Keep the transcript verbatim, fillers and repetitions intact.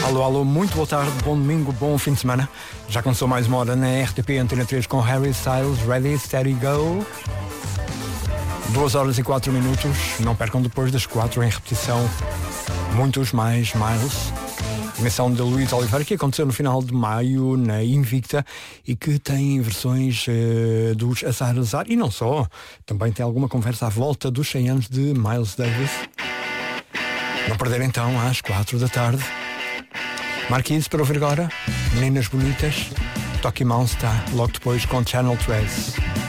Alô, alô, muito boa tarde, bom domingo, bom fim de semana. Já começou mais uma hora na R T P Antena três com Harry Styles, Ready, Steady, Go. Duas horas e quatro minutos, não percam depois das quatro em repetição muitos mais Miles. Emissão de Luís Oliveira, que aconteceu no final de maio na Invicta e que tem versões uh, dos Azar Azar e não só, também tem alguma conversa à volta dos cem anos de Miles Davis. Não perder então às quatro da tarde. Marquise para ouvir agora, Meninas Bonitas, Toque Monster, logo depois com Channel treze.